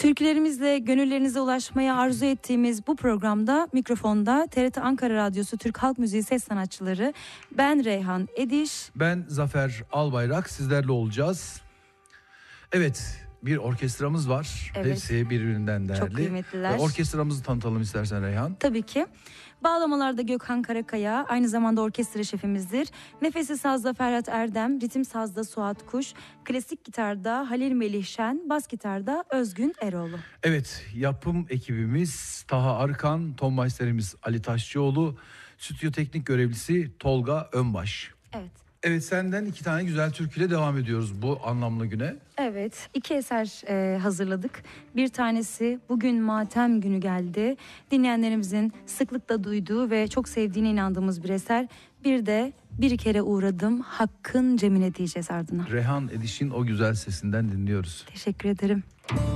Türkülerimizle gönüllerinize ulaşmaya arzu ettiğimiz bu programda mikrofonda TRT Ankara Radyosu Türk Halk Müziği ses sanatçıları, ben Reyhan Ediş, ben Zafer Albayrak sizlerle olacağız. Evet, bir orkestramız var. Evet. Hepsi birbirinden değerli. Çok kıymetliler. Orkestramızı tanıtalım istersen Reyhan. Tabii ki. Bağlamalarda Gökhan Karakaya, aynı zamanda orkestra şefimizdir. Nefesi sazda Ferhat Erdem, ritim sazda Suat Kuş, klasik gitarda Halil Melih Şen, bas gitarda Özgün Eroğlu. Evet, yapım ekibimiz Taha Arkan, ton masterimiz Ali Taşçıoğlu, stüdyo teknik görevlisi Tolga Önbaş. Evet. Evet, senden 2 tane güzel türküyle devam ediyoruz bu anlamlı güne. Evet, 2 eser hazırladık. Bir tanesi Bugün Matem Günü geldi. Dinleyenlerimizin sıklıkla duyduğu ve çok sevdiğine inandığımız bir eser. Bir de Bir Kere Uğradım Hakkın Cemile diyeceğiz ardına. Reyhan Ediş'in o güzel sesinden dinliyoruz. Teşekkür ederim.